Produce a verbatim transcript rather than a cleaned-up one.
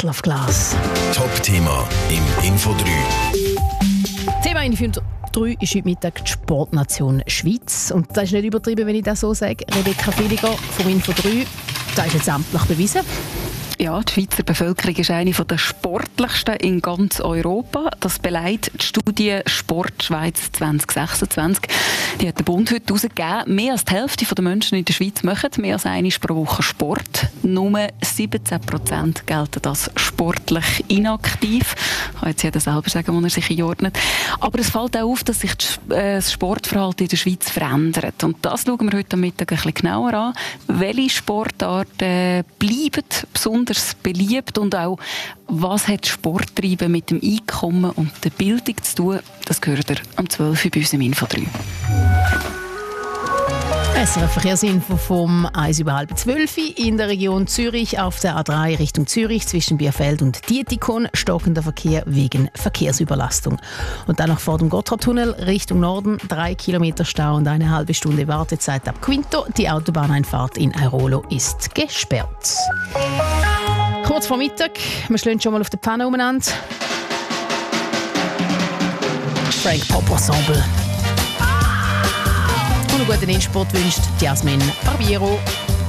Castle of Glass. Top-Thema im Info drei. Thema Info drei ist heute Mittag die Sportnation Schweiz. Und das ist nicht übertrieben, wenn ich das so sage. Rebecca Filiger vom Info drei, das ist jetzt amtlich bewiesen. Ja, die Schweizer Bevölkerung ist eine der sportlichsten in ganz Europa. Das beleidigt die Studie Sport Schweiz zwanzig sechsundzwanzig. Die hat der Bund heute herausgegeben. Mehr als die Hälfte der Menschen in der Schweiz machen mehr als einmal pro Woche Sport. Nur siebzehn Prozent gelten als sportlich inaktiv. Kann jetzt jeder selber sagen, wo er sich einordnet. Aber es fällt auch auf, dass sich das Sportverhalten in der Schweiz verändert. Und das schauen wir heute Mittag ein bisschen genauer an. Welche Sportarten bleiben besonders beliebt und auch, was hat Sporttreiben mit dem Einkommen und der Bildung zu tun? Das gehört ihr am zwölf Uhr bei uns im Info drei. S R F-Verkehrsinfo vom eins über halb zwölf in der Region Zürich auf der A drei Richtung Zürich zwischen Bierfeld und Dietikon stockender Verkehr wegen Verkehrsüberlastung. Und dann noch vor dem Gotthardtunnel Richtung Norden drei Kilometer Stau und eine halbe Stunde Wartezeit ab Quinto. Die Autobahneinfahrt in Airolo ist gesperrt. Kurz vor Mittag, wir schlagen schon mal auf der Pfanne umeinander. Frank Pop Ensemble. Und einen guten Endsport wünscht Jasmin Barbiero.